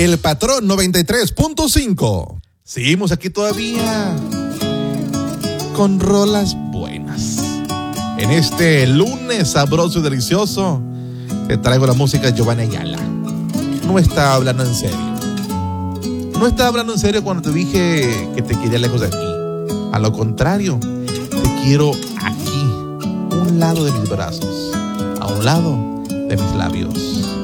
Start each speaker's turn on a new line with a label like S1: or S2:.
S1: El Patrón 93.5. Seguimos aquí todavía con rolas buenas. En este lunes sabroso y delicioso te traigo la música de Giovanni Ayala. No estaba hablando en serio. No estaba hablando en serio cuando te dije que te quería lejos de ti. A lo contrario, te quiero aquí, a un lado de mis brazos, a un lado de mis labios.